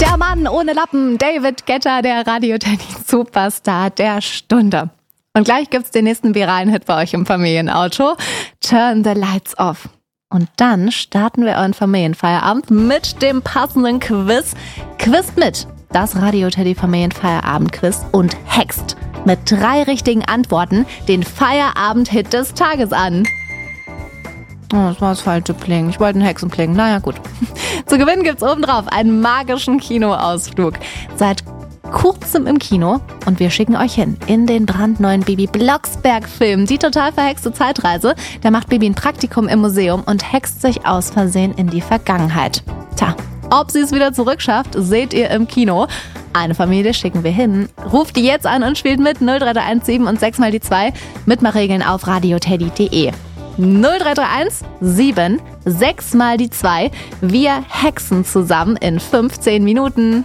Der Mann ohne Lappen, David Guetta, der Radio Teddy Superstar der Stunde. Und gleich gibt's den nächsten viralen Hit bei euch im Familienauto. Turn the Lights Off. Und dann starten wir euren Familienfeierabend mit dem passenden Quiz. Quizt mit, das Radio Teddy Familienfeierabend-Quiz und hext mit 3 richtigen Antworten den Feierabend-Hit des Tages an. Oh, das war das falsche Pling. Ich wollte einen Hexenpling. Naja, gut. Zu gewinnen gibt's obendrauf einen magischen Kinoausflug. Seid kurzem im Kino und wir schicken euch hin in den brandneuen Bibi Blocksberg-Film. Die total verhexte Zeitreise. Da macht Bibi ein Praktikum im Museum und hext sich aus Versehen in die Vergangenheit. Tja, ob sie es wieder zurückschafft, seht ihr im Kino. Eine Familie schicken wir hin. Ruft die jetzt an und spielt mit 03317 und 6 mal die 2. Mitmachregeln auf radioteddy.de. 0331 7 6 mal die 2. Wir hexen zusammen in 15 Minuten.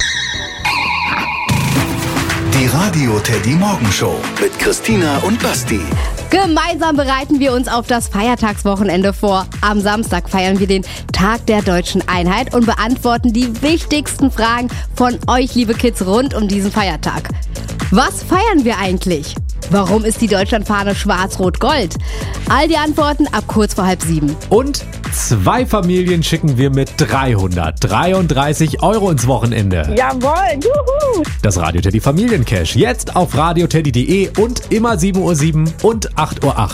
Die Radio Teddy Morgenshow mit Christina und Basti. Gemeinsam bereiten wir uns auf das Feiertagswochenende vor. Am Samstag feiern wir den Tag der Deutschen Einheit und beantworten die wichtigsten Fragen von euch, liebe Kids, rund um diesen Feiertag. Was feiern wir eigentlich? Warum ist die Deutschlandfahne schwarz-rot-gold? All die Antworten ab kurz vor 6:30. Und 2 Familien schicken wir mit 333 € ins Wochenende. Jawohl, juhu! Das Radio Teddy Familiencash jetzt auf radioteddy.de und immer 7:07 und 8:08 Uhr.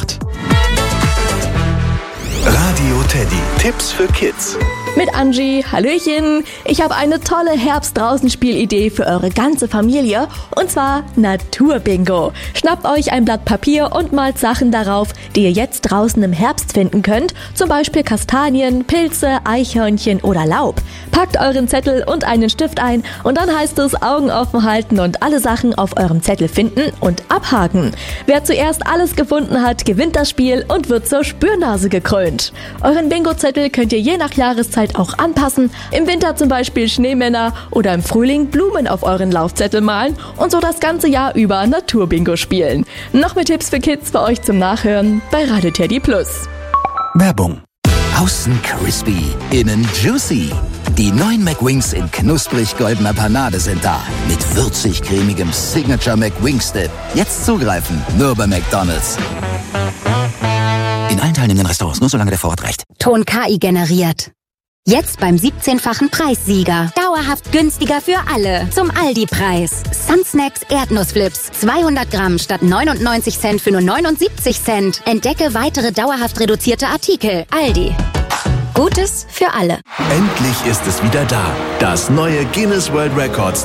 Radio Teddy. Tipps für Kids. Mit Angie, Hallöchen. Ich habe eine tolle Herbst-Draußen-Spielidee für eure ganze Familie, und zwar Naturbingo. Schnappt euch ein Blatt Papier und malt Sachen darauf, die ihr jetzt draußen im Herbst finden könnt, zum Beispiel Kastanien, Pilze, Eichhörnchen oder Laub. Packt euren Zettel und einen Stift ein und dann heißt es Augen offen halten und alle Sachen auf eurem Zettel finden und abhaken. Wer zuerst alles gefunden hat, gewinnt das Spiel und wird zur Spürnase gekrönt. Euren Bingo-Zettel könnt ihr je nach Jahreszeit auch anpassen. Im Winter zum Beispiel Schneemänner oder im Frühling Blumen auf euren Laufzettel malen und so das ganze Jahr über Naturbingo spielen. Noch mehr Tipps für Kids für euch zum Nachhören bei Radio Teddy Plus. Werbung. Außen crispy, innen juicy. Die neuen McWings in knusprig goldener Panade sind da. Mit würzig-cremigem Signature McWings Dip. Jetzt zugreifen, nur bei McDonald's. In allen teilnehmenden Restaurants, nur solange der Vorrat reicht. Ton KI generiert. Jetzt beim 17-fachen Preissieger. Dauerhaft günstiger für alle. Zum Aldi-Preis. Sunsnacks Erdnussflips. 200 Gramm statt 99 Cent für nur 79 Cent. Entdecke weitere dauerhaft reduzierte Artikel. Aldi. Gutes für alle. Endlich ist es wieder da. Das neue Guinness World Records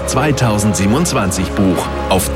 2027 Buch. Auf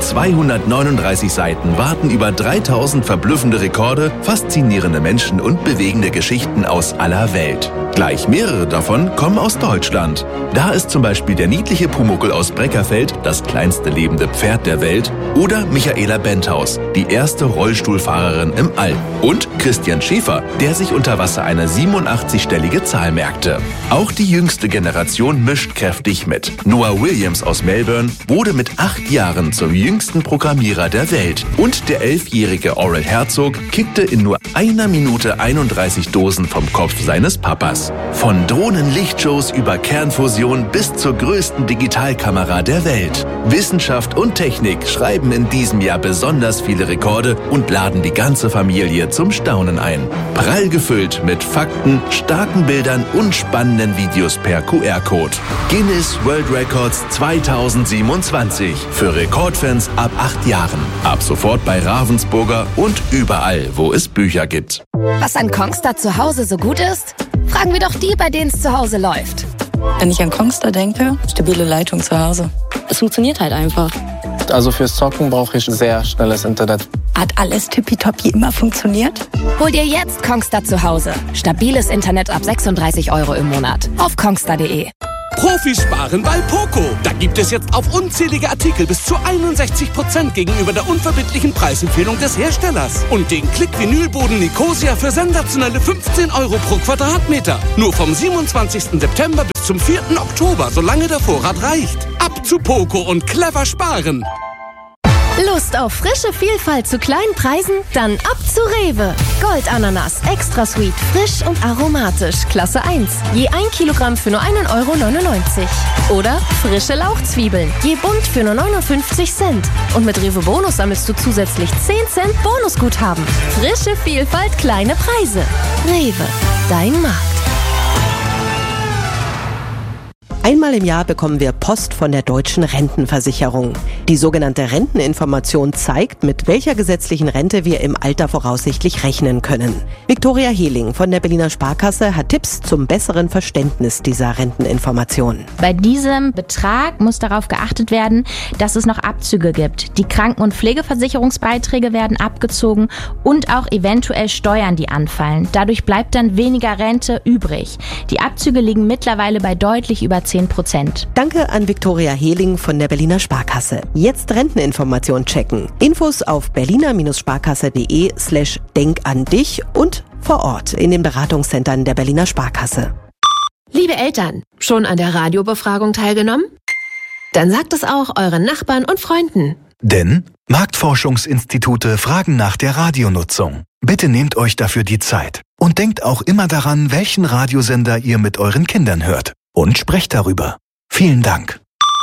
239 Seiten warten über 3000 verblüffende Rekorde, faszinierende Menschen und bewegende Geschichten aus aller Welt. Gleich mehrere davon kommen aus Deutschland. Da ist zum Beispiel der niedliche Pumuckl aus Breckerfeld, das kleinste lebende Pferd der Welt, oder Michaela Benthaus, die erste Rollstuhlfahrerin im All. Und Christian Schäfer, der sich unter Wasser eine 87-stellige Zahl merkte. Auch die jüngste Generation mischt kräftig mit. Noah Williams aus Melbourne wurde mit 8 Jahren zum jüngsten Programmierer der Welt. Und der 11-jährige Oral Herzog kickte in nur 1 Minute 31 Dosen vom Kopf seines Papas. Von Drohnenlichtshows über Kernfusion bis zur größten Digitalkamera der Welt. Wissenschaft und Technik schreiben in diesem Jahr besonders viele Rekorde und laden die ganze Familie zum Staunen ein. Prall gefüllt mit Fakten, starken Bildern und spannenden Videos per QR-Code. Guinness World Records 2027. Für Rekordfans ab 8 Jahren. Ab sofort bei Ravensburger und überall, wo es Bücher gibt. Was an Kongstar zu Hause so gut ist? Fragen wir doch die, bei denen es zu Hause läuft. Wenn ich an Kongstar denke, stabile Leitung zu Hause. Es funktioniert halt einfach. Also fürs Zocken brauche ich sehr schnelles Internet. Hat alles tippitoppi immer funktioniert? Hol dir jetzt Kongstar zu Hause. Stabiles Internet ab 36 € im Monat. Auf kongstar.de. Profis sparen bei Poco. Da gibt es jetzt auf unzählige Artikel bis zu 61% gegenüber der unverbindlichen Preisempfehlung des Herstellers. Und den Klick-Vinylboden Nicosia für sensationelle 15 € pro Quadratmeter. Nur vom 27. September bis zum 4. Oktober, solange der Vorrat reicht. Ab zu Poco und clever sparen. Lust auf frische Vielfalt zu kleinen Preisen? Dann ab zu Rewe. Goldananas, extra sweet, frisch und aromatisch, Klasse 1. Je 1 Kilogramm für nur 1,99 €. Oder frische Lauchzwiebeln, je bunt für nur 59 Cent. Und mit Rewe Bonus sammelst du zusätzlich 10 Cent Bonusguthaben. Frische Vielfalt, kleine Preise. Rewe, dein Markt. Einmal im Jahr bekommen wir Post von der Deutschen Rentenversicherung. Die sogenannte Renteninformation zeigt, mit welcher gesetzlichen Rente wir im Alter voraussichtlich rechnen können. Viktoria Hehling von der Berliner Sparkasse hat Tipps zum besseren Verständnis dieser Renteninformation. Bei diesem Betrag muss darauf geachtet werden, dass es noch Abzüge gibt. Die Kranken- und Pflegeversicherungsbeiträge werden abgezogen und auch eventuell Steuern, die anfallen. Dadurch bleibt dann weniger Rente übrig. Die Abzüge liegen mittlerweile bei deutlich über 10%. Danke an Viktoria Hehling von der Berliner Sparkasse. Jetzt Renteninformation checken. Infos auf berliner-sparkasse.de/denkandich und vor Ort in den Beratungscentern der Berliner Sparkasse. Liebe Eltern, schon an der Radiobefragung teilgenommen? Dann sagt es auch euren Nachbarn und Freunden. Denn Marktforschungsinstitute fragen nach der Radionutzung. Bitte nehmt euch dafür die Zeit und denkt auch immer daran, welchen Radiosender ihr mit euren Kindern hört. Und sprecht darüber. Vielen Dank.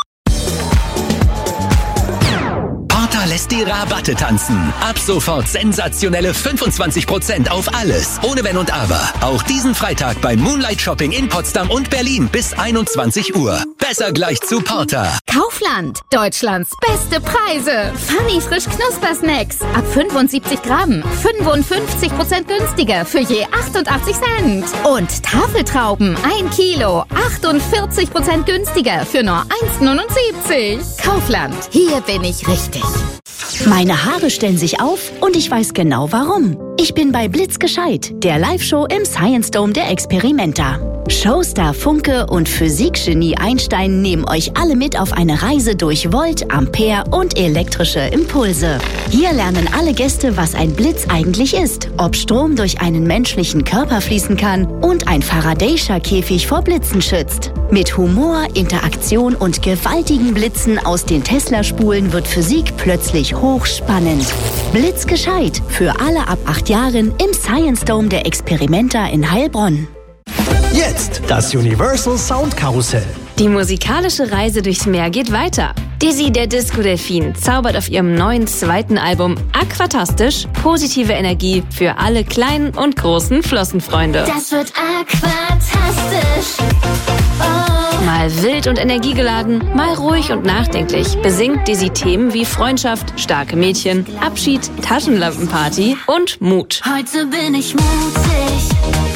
Porter lässt die Rabatte tanzen. Ab sofort sensationelle 25% auf alles. Ohne Wenn und Aber. Auch diesen Freitag beim Moonlight Shopping in Potsdam und Berlin bis 21 Uhr. Besser gleich zu Porter. Kaufland. Deutschlands beste Preise. Funny frisch Knuspersnacks. Ab 75 Gramm. 55% günstiger für je 88 Cent. Und Tafeltrauben. 1 Kilo. 48% günstiger für nur 1,79. Kaufland. Hier bin ich richtig. Meine Haare stellen sich auf und ich weiß genau warum. Ich bin bei Blitzgescheit, der Live-Show im Science Dome der Experimenta. Showstar Funke und Physikgenie Einstein nehmen euch alle mit auf eine Reise durch Volt, Ampere und elektrische Impulse. Hier lernen alle Gäste, was ein Blitz eigentlich ist, ob Strom durch einen menschlichen Körper fließen kann und ein Faraday'scher Käfig vor Blitzen schützt. Mit Humor, Interaktion und gewaltigen Blitzen aus den Tesla-Spulen wird Physik plötzlich hochspannend. Blitzgescheit für alle ab 8 Jahren im Science Dome der Experimenta in Heilbronn. Jetzt das Universal Sound Karussell. Die musikalische Reise durchs Meer geht weiter. Dizzy, der Disco-Delfin, zaubert auf ihrem neuen 2. Album Aquatastisch positive Energie für alle kleinen und großen Flossenfreunde. Das wird aquatastisch. Oh. Mal wild und energiegeladen, mal ruhig und nachdenklich besingt Dizzy Themen wie Freundschaft, starke Mädchen, Abschied, Taschenlampenparty und Mut. Heute bin ich mutig.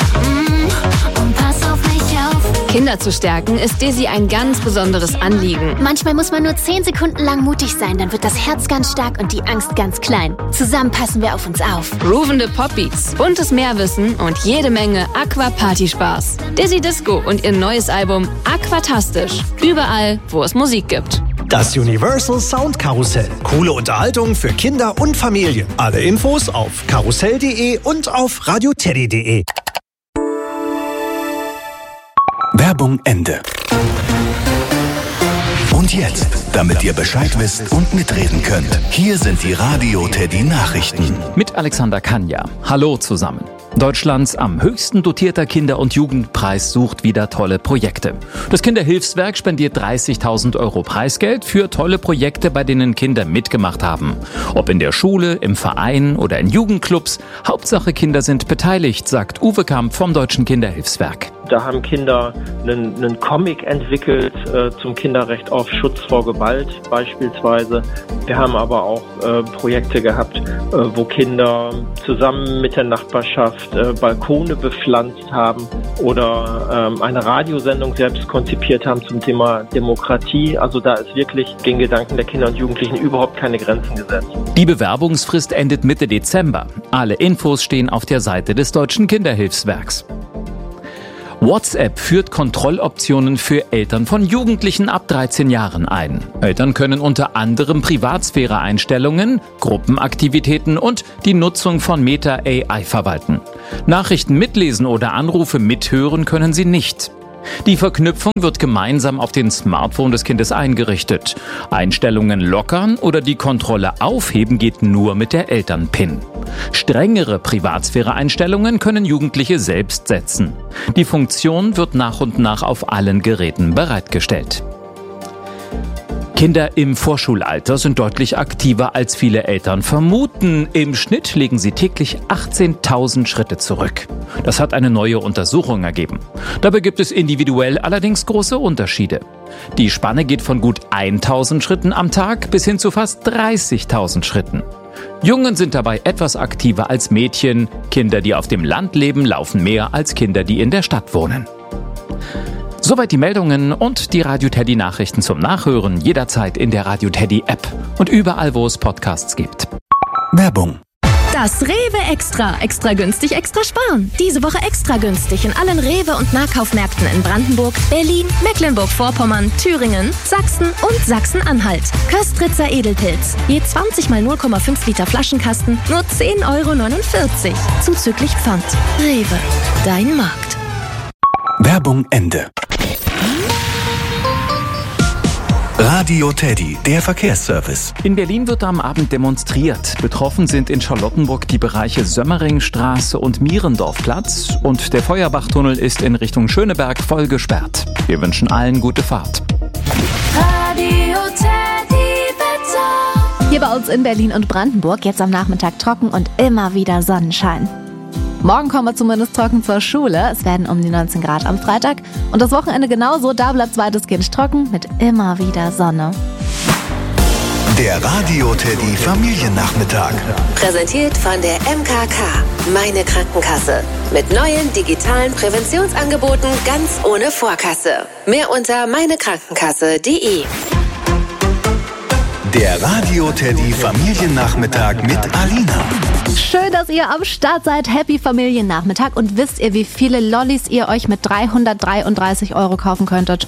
Und pass auf mich auf. Kinder zu stärken ist Dizzy ein ganz besonderes Anliegen. Manchmal muss man nur 10 Sekunden lang mutig sein, dann wird das Herz ganz stark und die Angst ganz klein. Zusammen passen wir auf uns auf. Groovende Popbeats, buntes Meerwissen und jede Menge Aqua-Party-Spaß. Dizzy Disco und ihr neues Album Aquatastisch. Überall, wo es Musik gibt. Das Universal Sound Karussell. Coole Unterhaltung für Kinder und Familien. Alle Infos auf karussell.de und auf radioteddy.de. Werbung Ende. Und jetzt, damit ihr Bescheid wisst und mitreden könnt, hier sind die Radio Teddy Nachrichten. Mit Alexander Kanja. Hallo zusammen. Deutschlands am höchsten dotierter Kinder- und Jugendpreis sucht wieder tolle Projekte. Das Kinderhilfswerk spendiert 30.000 € Preisgeld für tolle Projekte, bei denen Kinder mitgemacht haben. Ob in der Schule, im Verein oder in Jugendclubs. Hauptsache Kinder sind beteiligt, sagt Uwe Kamp vom Deutschen Kinderhilfswerk. Da haben Kinder einen Comic entwickelt zum Kinderrecht auf Schutz vor Gewalt beispielsweise. Wir haben aber auch Projekte gehabt, wo Kinder zusammen mit der Nachbarschaft Balkone bepflanzt haben oder eine Radiosendung selbst konzipiert haben zum Thema Demokratie. Also da ist wirklich den Gedanken der Kinder und Jugendlichen überhaupt keine Grenzen gesetzt. Die Bewerbungsfrist endet Mitte Dezember. Alle Infos stehen auf der Seite des Deutschen Kinderhilfswerks. WhatsApp führt Kontrolloptionen für Eltern von Jugendlichen ab 13 Jahren ein. Eltern können unter anderem Privatsphäre-Einstellungen, Gruppenaktivitäten und die Nutzung von Meta AI verwalten. Nachrichten mitlesen oder Anrufe mithören können sie nicht. Die Verknüpfung wird gemeinsam auf den Smartphone des Kindes eingerichtet. Einstellungen lockern oder die Kontrolle aufheben geht nur mit der Eltern-PIN. Strengere Privatsphäre-Einstellungen können Jugendliche selbst setzen. Die Funktion wird nach und nach auf allen Geräten bereitgestellt. Kinder im Vorschulalter sind deutlich aktiver, als viele Eltern vermuten. Im Schnitt legen sie täglich 18.000 Schritte zurück. Das hat eine neue Untersuchung ergeben. Dabei gibt es individuell allerdings große Unterschiede. Die Spanne geht von gut 1.000 Schritten am Tag bis hin zu fast 30.000 Schritten. Jungen sind dabei etwas aktiver als Mädchen. Kinder, die auf dem Land leben, laufen mehr als Kinder, die in der Stadt wohnen. Soweit die Meldungen und die Radio Teddy Nachrichten zum Nachhören jederzeit in der Radio Teddy App und überall, wo es Podcasts gibt. Werbung. Das Rewe Extra. Extra günstig, extra sparen. Diese Woche extra günstig in allen Rewe- und Nahkaufmärkten in Brandenburg, Berlin, Mecklenburg-Vorpommern, Thüringen, Sachsen und Sachsen-Anhalt. Köstritzer Edelpilz. Je 20 mal 0,5 Liter Flaschenkasten, nur 10,49 €. Zuzüglich Pfand. Rewe. Dein Markt. Werbung Ende. Radio Teddy, der Verkehrsservice. In Berlin wird am Abend demonstriert. Betroffen sind in Charlottenburg die Bereiche Sömmeringstraße und Mierendorfplatz und der Feuerbachtunnel ist in Richtung Schöneberg voll gesperrt. Wir wünschen allen gute Fahrt. Radio Teddy Wetter. Hier bei uns in Berlin und Brandenburg jetzt am Nachmittag trocken und immer wieder Sonnenschein. Morgen kommen wir zumindest trocken zur Schule. Es werden um die 19 Grad am Freitag. Und das Wochenende genauso. Da bleibt es weitestgehend trocken mit immer wieder Sonne. Der Radio Teddy Familiennachmittag. Präsentiert von der MKK, meine Krankenkasse. Mit neuen digitalen Präventionsangeboten ganz ohne Vorkasse. Mehr unter meinekrankenkasse.de. Der Radio Teddy Familiennachmittag mit Alina. Schön, dass ihr am Start seid. Happy Familiennachmittag. Und wisst ihr, wie viele Lollis ihr euch mit 333 € kaufen könntet?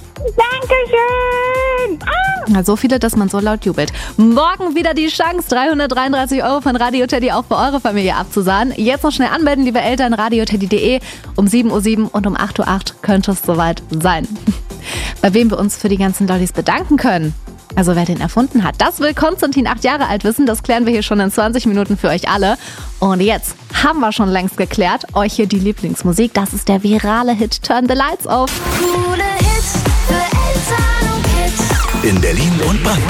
Dankeschön! So viele, dass man so laut jubelt. Morgen wieder die Chance, 333 € von Radio Teddy auch für eure Familie abzusahnen. Jetzt noch schnell anmelden, liebe Eltern, radioteddy.de. Um 7:07 Uhr und um 8:08 Uhr könnte es soweit sein. Bei wem wir uns für die ganzen Lollis bedanken können. Also wer den erfunden hat, das will Konstantin 8 Jahre alt wissen. Das klären wir hier schon in 20 Minuten für euch alle. Und jetzt haben wir schon längst geklärt. Euch hier die Lieblingsmusik. Das ist der virale Hit Turn the Lights Off. Coole Hits für Eltern und Kids. In Berlin und Brandenburg.